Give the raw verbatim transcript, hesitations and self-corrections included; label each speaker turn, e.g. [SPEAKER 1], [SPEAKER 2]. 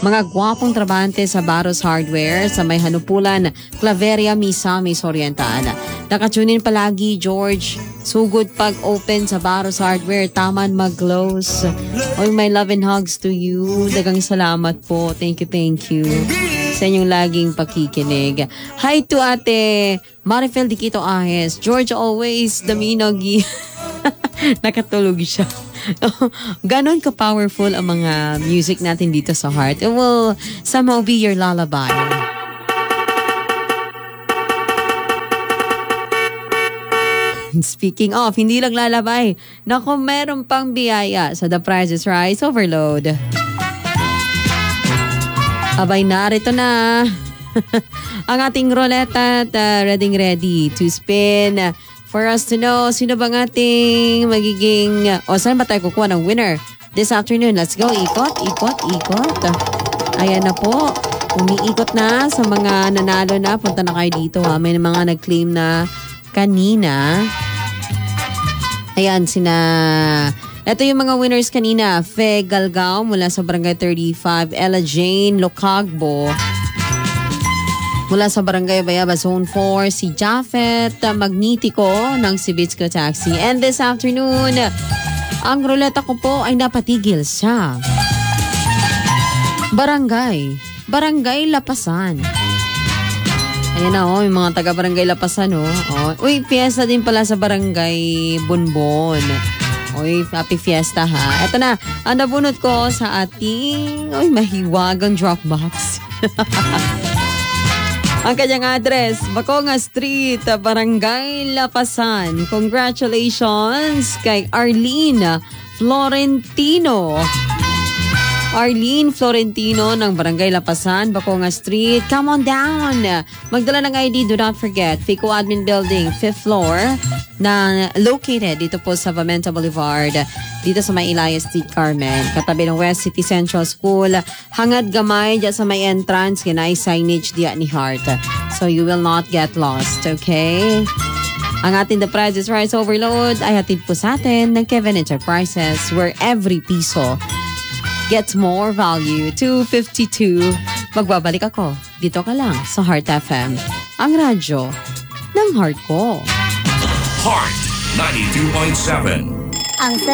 [SPEAKER 1] Mga gwapong trabahante sa Baros Hardware sa may Hanupulan, Claveria, Misamis Oriental. Nakatunin palagi, George. Sugod pag-open sa Baros Hardware, taman mag-close. Oy, my love and hugs to you. Dagang salamat po. Thank you, thank you sa inyong laging pakikinig. Hi to Ate Marifel Diquito Ahes. George always, Daminogi. Nakatulog siya. Ganon ka-powerful ang mga music natin dito sa Heart. It will somehow be your lullaby. Speaking of, hindi lang lalabay. Naku, meron pang biyaya sa The Price is Right Overload. Abay, narito na ang ating ruleta at uh, ready ready to spin for us to know sino bang ating magiging, o saan ba tayo kukuha ng winner this afternoon. Let's go, ikot, ikot, ikot. Ayan na po, umiikot na sa mga nanalo na. Punta na kayo dito ha, may mga nag-claim na kanina. Ayan, sina... Ito yung mga winners kanina. Fe Galgao mula sa Barangay thirty-five. Ella Jane Locagbo mula sa Barangay Bayaba Zone four. Si Japheth Magnitico ng Sibitsco Taxi. And this afternoon, ang ruleta ko po ay napatigil sa Barangay. Barangay Lapasan. Ayan na oh, yung mga taga-Barangay Lapasan oh. oh. Uy, fiesta din pala sa Barangay Bonbon. Uy, happy fiesta ha. Ito na, ang nabunot ko sa ating uy, mahiwagang Dropbox. Ang kanyang address, Baconga Street, Barangay Lapasan. Congratulations kay Arlene Florentino. Arlene Florentino ng Barangay Lapasan, Baconga Street. Come on down. Magdala ng I D. Do not forget. Fico Admin Building, fifth floor, na located dito po sa Vamenta Boulevard, dito sa may Elias Street, Carmen. Katabi ng West City Central School. Hangad gamay dyan sa may entrance. Kinay signage diya ni Heart. So you will not get lost, okay? Ang ating The Price is Right Overload ay hatid po sa atin ng Kevin Enterprises, where every piso gets more value. two fifty-two. Magbabalik ako. Dito ka lang sa Heart F M. Ang radyo ng heart ko.
[SPEAKER 2] Heart ninety-two point seven.
[SPEAKER 3] Ang